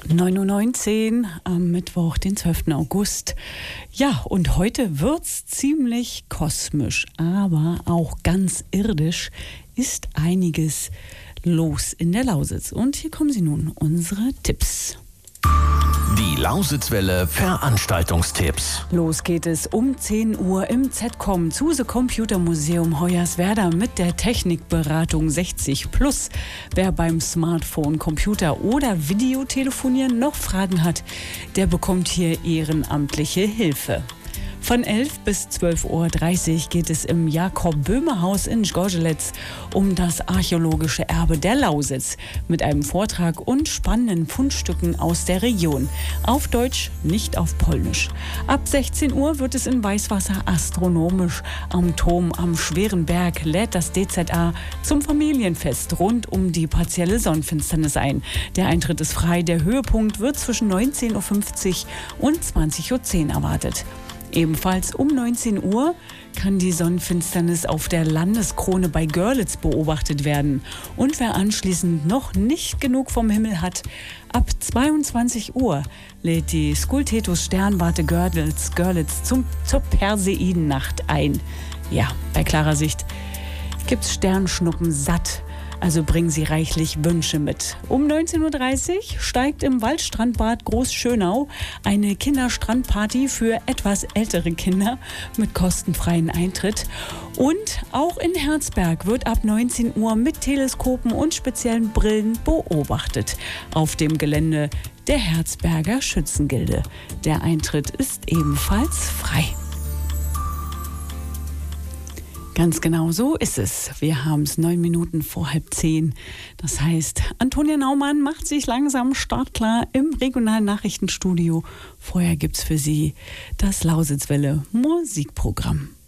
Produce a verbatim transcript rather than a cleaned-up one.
neun Uhr neunzehn am Mittwoch, den zwölften August. Ja, und heute wird's ziemlich kosmisch, aber auch ganz irdisch ist einiges los in der Lausitz. Und hier kommen sie nun, unsere Tipps. Die Lausitzwelle Veranstaltungstipps. Los geht es um zehn Uhr im Z C O M Zuse Computermuseum Hoyerswerda mit der Technikberatung sechzig plus. Wer beim Smartphone, Computer oder Videotelefonieren noch Fragen hat, der bekommt hier ehrenamtliche Hilfe. Von elf bis zwölf Uhr dreißig geht es im Jakob-Böhme-Haus in Gorzelec um das archäologische Erbe der Lausitz mit einem Vortrag und spannenden Fundstücken aus der Region. Auf Deutsch, nicht auf Polnisch. Ab sechzehn Uhr wird es in Weißwasser astronomisch. Am Turm am Schweren Berg lädt das D Z A zum Familienfest rund um die partielle Sonnenfinsternis ein. Der Eintritt ist frei. Der Höhepunkt wird zwischen neunzehn Uhr fünfzig und zwanzig Uhr zehn erwartet. Ebenfalls um neunzehn Uhr kann die Sonnenfinsternis auf der Landeskrone bei Görlitz beobachtet werden. Und wer anschließend noch nicht genug vom Himmel hat, ab zweiundzwanzig Uhr lädt die Skultetus Sternwarte Görlitz, Görlitz zum, zur Perseidennacht ein. Ja, bei klarer Sicht gibt's Sternschnuppen satt. Also bringen Sie reichlich Wünsche mit. Um neunzehn Uhr dreißig steigt im Waldstrandbad Großschönau eine Kinderstrandparty für etwas ältere Kinder mit kostenfreien Eintritt. Und auch in Herzberg wird ab neunzehn Uhr mit Teleskopen und speziellen Brillen beobachtet. Auf dem Gelände der Herzberger Schützengilde. Der Eintritt ist ebenfalls frei. Ganz genau so ist es. Wir haben es neun Minuten vor halb zehn. Das heißt, Antonia Naumann macht sich langsam startklar im regionalen Nachrichtenstudio. Vorher gibt's für Sie das Lausitzwelle Musikprogramm.